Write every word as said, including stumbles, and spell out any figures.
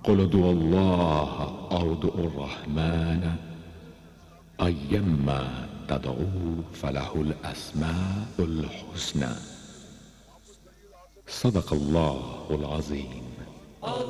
قل ادعوا الله أو ادعوا الرحمن أيما تدعوا فله الأسماء الحسنى. صدق الله العظيم.